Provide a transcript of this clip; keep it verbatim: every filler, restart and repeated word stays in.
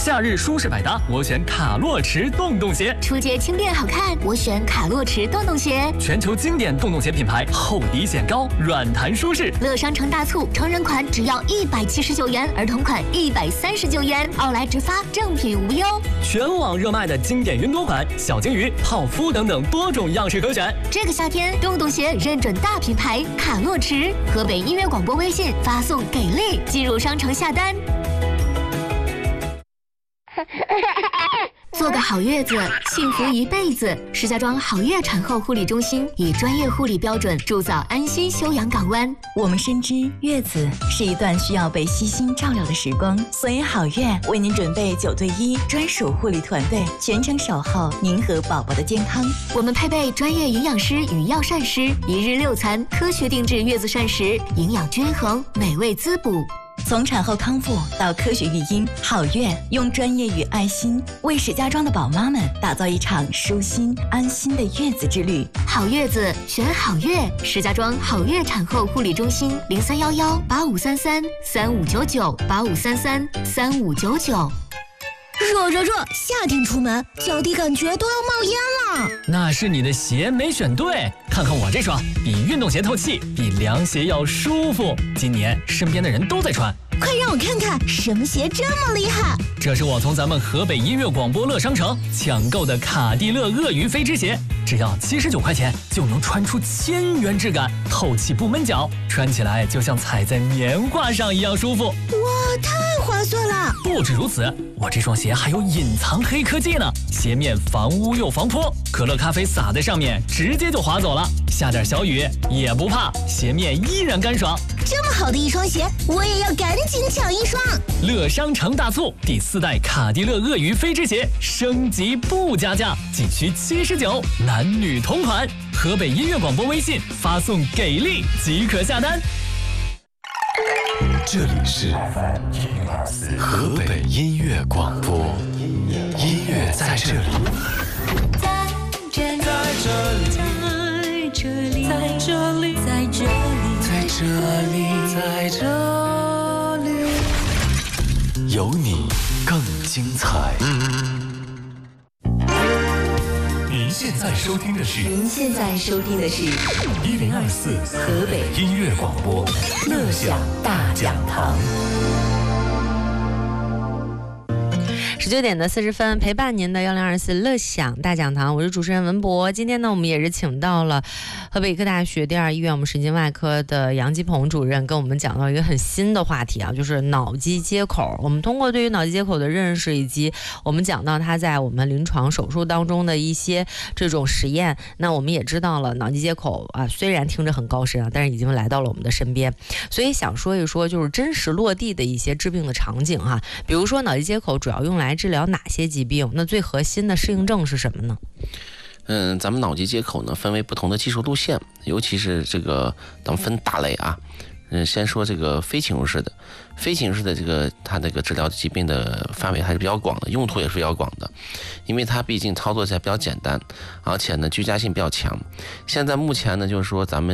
夏日舒适百搭，我选卡洛驰洞洞鞋。 出街轻便好看，我选卡洛驰洞洞鞋。 全球经典洞洞鞋品牌，厚底显高，软弹舒适。 乐商城大促，成人款只要一百七十九元，儿童款一百三十九元，奥莱直发，正品无忧。 全网热卖的经典云朵款、小金鱼、泡芙等等多种样式可选。 这个夏天，洞洞鞋认准大品牌卡洛驰。河北音乐广播微信发送给力，进入商城下单。做个好月子，幸福一辈子。石家庄好月产后护理中心以专业护理标准铸造安心休养港湾。 我们深知月子是一段需要被悉心照料的时光，所以好月为您准备九对一专属护理团队，全程守候您和宝宝的健康。 我们配备专业营养师与药膳师，一日六餐，科学定制月子膳食，营养均衡，美味滋补。 从产后康复到科学育婴，好月用专业与爱心为石家庄的宝妈们打造一场舒心安心的月子之旅。 好月子选好月，石家庄好月产后护理中心零三幺幺八五三三三五九九八五三三三五九九。 热热热，夏天出门脚底感觉都要冒烟了。 那是你的鞋没选对，看看我这双，比运动鞋透气，比凉鞋要舒服。今年身边的人都在穿， 快让我看看什么鞋这么厉害。 这是我从咱们河北音乐广播乐商城抢购的卡地勒鳄鱼飞之鞋，只要七十九块钱就能穿出千元质感，透气不闷脚，穿起来就像踩在棉花上一样舒服。 哇，太划算了！ 不止如此，我这双鞋还有隐藏黑科技呢，鞋面防污又防泼，可乐咖啡洒在上面直接就滑走了，下点小雨也不怕，鞋面依然干爽。 这么好的一双鞋，我也要赶紧抢一双。 乐商城大促，第四代卡地勒鳄鱼飞之鞋升级不加价，仅需七十九，男女同款。河北音乐广播微信发送给力即可下单。 这里是河北音乐广播，音乐在这里， 在这里，在这里，在这里，在这里， 在这里，在这里，有你更精彩。您现在收听的是， 您现在收听的是一零二四河北音乐广播乐享大讲堂。 十九点的四十分，陪伴您的幺零二四乐享大讲堂，我是主持人文博。今天呢，我们也是请到了河北医科大学第二医院我们神经外科的杨基鹏主任，跟我们讲到一个很新的话题啊，就是脑机接口。我们通过对于脑机接口的认识，以及我们讲到它在我们临床手术当中的一些这种实验，那我们也知道了脑机接口啊，虽然听着很高深啊，但是已经来到了我们的身边。所以想说一说，就是真实落地的一些治病的场景哈、啊，比如说脑机接口主要用来治疗哪些疾病？那最核心的适应症是什么呢？ 嗯，咱们脑机接口呢分为不同的技术路线，尤其是这个咱们分大类啊。嗯，先说这个非侵入式的，非侵入式的这个它这个治疗疾病的范围还是比较广的，用途也是比较广的，因为它毕竟操作起来比较简单，而且呢居家性比较强。现在目前呢就是说咱们